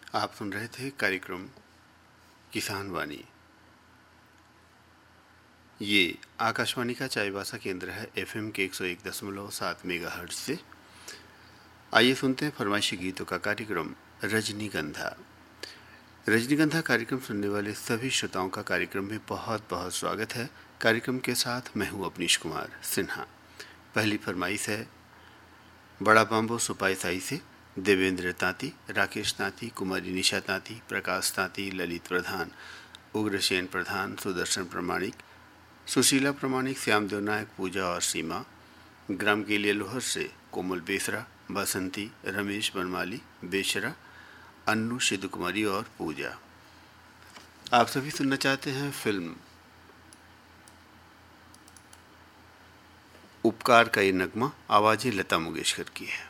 आप सुन रहे थे कार्यक्रम किसान वाणी। ये आकाशवाणी का चाईबासा केंद्र है एफएम के 101.7 मेगाहर्ट्ज से। आइए सुनते हैं फरमाइशी गीतों का कार्यक्रम रजनीगंधा। रजनीगंधा कार्यक्रम सुनने वाले सभी श्रोताओं का कार्यक्रम में बहुत बहुत स्वागत है। कार्यक्रम के साथ मैं हूँ अपनीश कुमार सिन्हा। पहली फरमाइश है बड़ा बाम्बो सुपाई साई से देवेंद्र तांती, राकेश तांती, कुमारी निशा तांती, प्रकाश तांती, ललित प्रधान, उग्रसेन प्रधान, सुदर्शन प्रमाणिक, सुशीला प्रमाणिक, श्यामदेव नायक, पूजा और सीमा, ग्राम के लिए लोहर से कोमल बेसरा, बसंती, रमेश बनमाली, बेशरा, अन्नू, सिद्धू कुमारी और पूजा। आप सभी सुनना चाहते हैं फिल्म उपकार का ये नगमा। आवाज़ें लता मंगेशकर की है।